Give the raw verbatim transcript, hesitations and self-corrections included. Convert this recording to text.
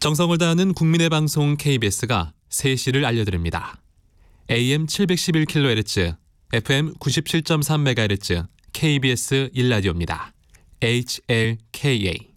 정성을 다하는 국민의 방송 케이비에스가 세 시를 알려드립니다. 에이엠 칠백십일 킬로헤르츠, 에프엠 구십칠 점 삼 메가헤르츠 케이비에스 일 라디오입니다. 에이치엘케이에이